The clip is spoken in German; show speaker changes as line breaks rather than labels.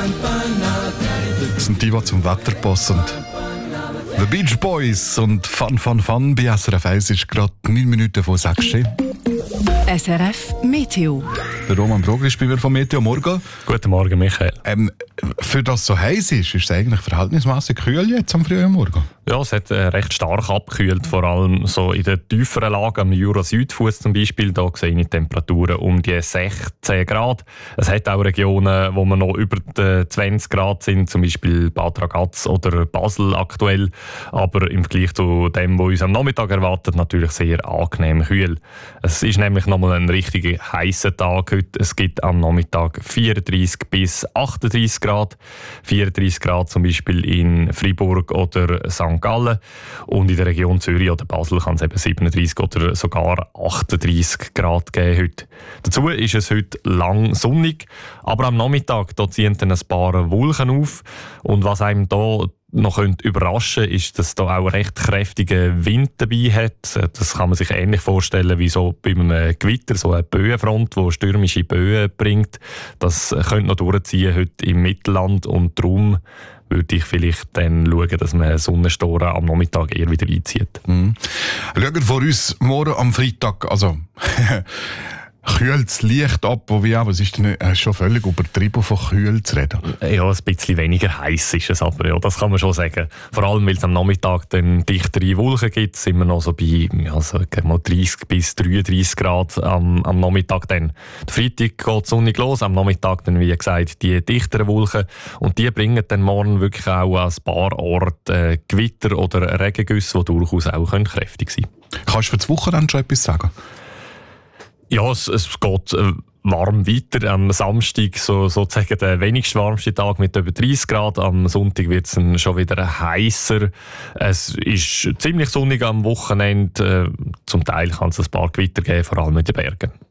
Das sind die zum Wetter passen. The Beach Boys und Fun Fun Fun bei SRF 1 ist gerade 9 Minuten vor 6 Uhr.
SRF Meteo.
Der Roman Brogli ist bei mir von Meteo Morgen.
Guten Morgen, Michael.
Für das so heiß ist es eigentlich verhältnismäßig kühl jetzt am frühen Morgen.
Ja, es hat recht stark abgekühlt, vor allem so in den tieferen Lagen, am Jura-Südfuss zum Beispiel. Da sehen die Temperaturen um die 16 Grad. Es hat auch Regionen, wo wir noch über die 20 Grad sind, zum Beispiel Bad Ragaz oder Basel aktuell. Aber im Vergleich zu dem, was uns am Nachmittag erwartet, natürlich sehr angenehm kühl. Es ist nämlich nochmal ein richtig heißer Tag heute. Es gibt am Nachmittag 34 bis 38 Grad. 34 Grad zum Beispiel in Freiburg oder St. Gallen. Und in der Region Zürich oder Basel kann es eben 37 oder sogar 38 Grad geben heute. Dazu ist es heute lang sonnig, aber am Nachmittag da ziehen dann ein paar Wolken auf. Und was einem da noch überraschen könnte, ist, dass da auch recht kräftiger Wind dabei hat. Das kann man sich ähnlich vorstellen wie so bei einem Gewitter, so eine Böenfront, die stürmische Böen bringt. Das könnte noch durchziehen heute im Mittelland und darum würde ich vielleicht dann schauen, dass man Sonnenstoren am Nachmittag eher wieder einzieht.
Schauen vor uns morgen am Freitag, also kühlt es leicht ab, wobei aber es ist schon völlig übertrieben, von kühl zu reden.
Ja, ein bisschen weniger heiß ist es aber, ja, das kann man schon sagen. Vor allem, weil es am Nachmittag dann dichtere Wolken gibt, sind wir noch so bei also, 30 bis 33 Grad am Nachmittag dann. Der Freitag geht es sonnig los, am Nachmittag dann, wie gesagt, die dichteren Wolken und die bringen dann morgen wirklich auch an ein paar Orten Gewitter oder Regengüsse, die durchaus auch kräftig sein können.
Kannst du für das Wochenende schon etwas sagen?
Ja, es geht warm weiter. Am Samstag sozusagen der wenigst warmste Tag mit über 30 Grad. Am Sonntag wird es schon wieder heißer. Es ist ziemlich sonnig am Wochenende. Zum Teil kann es ein paar Gewitter geben, vor allem in den Bergen.